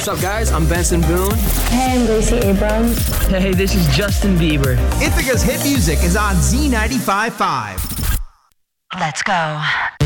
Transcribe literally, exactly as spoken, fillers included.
What's up, guys? I'm Benson Boone. Hey, I'm Gracie Abrams. Hey, this is Justin Bieber. Ithaca's hit music is on Z ninety-five point five. Let's go.